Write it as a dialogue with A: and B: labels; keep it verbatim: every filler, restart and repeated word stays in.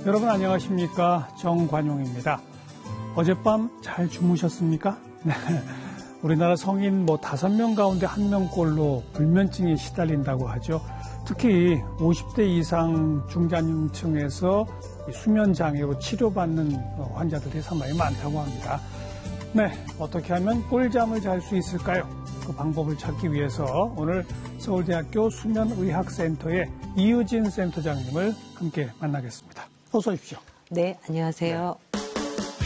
A: 여러분 안녕하십니까? 정관용입니다. 어젯밤 잘 주무셨습니까? 네. 우리나라 성인 뭐 다섯 명 가운데 한 명꼴로 불면증에 시달린다고 하죠. 특히 오십 대 이상 중장년층에서 수면 장애로 치료받는 환자들이 상당히 많다고 합니다. 네, 어떻게 하면 꿀잠을 잘 수 있을까요? 그 방법을 찾기 위해서 오늘 서울대학교 수면의학센터의 이유진 센터장님을 함께 만나겠습니다. 어서 오십시오.
B: 네, 안녕하세요.
A: 네.